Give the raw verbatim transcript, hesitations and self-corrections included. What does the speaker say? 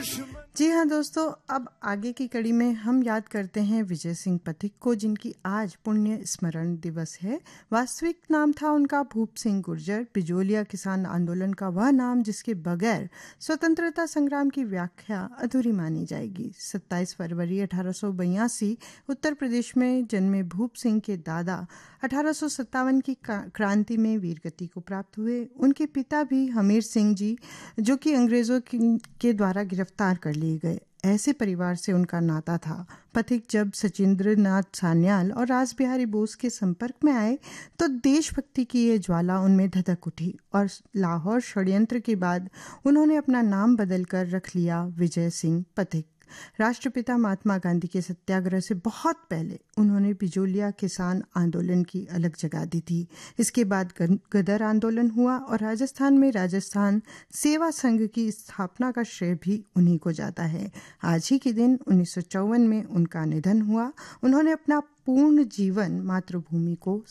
जी हाँ दोस्तों, अब आगे की कड़ी में हम याद करते हैं विजय सिंह पथिक को, जिनकी आज पुण्य स्मरण दिवस है। वास्तविक नाम था उनका भूप सिंह गुर्जर। बिजोलिया किसान आंदोलन का वह नाम जिसके बगैर स्वतंत्रता संग्राम की व्याख्या अधूरी मानी जाएगी। सत्ताईस फरवरी अठारह सौ बयासी उत्तर प्रदेश में जन्मे भूप सिंह के दादा अठारह सौ सत्तावन की क्रांति में वीरगति को प्राप्त हुए। उनके पिता भी हमीर सिंह जी, जो कि अंग्रेजों के द्वारा गिरफ्तार कर लिए गए। ऐसे परिवार से उनका नाता था। पथिक जब सचिंद्र नाथ सान्याल और रास बिहारी बोस के संपर्क में आए तो देशभक्ति की ये ज्वाला उनमें धधक उठी और लाहौर षड्यंत्र के बाद उन्होंने अपना नाम बदलकर रख लिया विजय सिंह पथिक। राष्ट्रपिता महात्मा गांधी के सत्याग्रह से बहुत पहले उन्होंने बिजोलिया किसान आंदोलन की अलग जगह दी थी। इसके बाद गदर आंदोलन हुआ और राजस्थान में राजस्थान सेवा संघ की स्थापना का श्रेय भी उन्हीं को जाता है। आज ही के दिन उन्नीस सौ चौवन में उनका निधन हुआ। उन्होंने अपना पूर्ण जीवन मातृभूमि को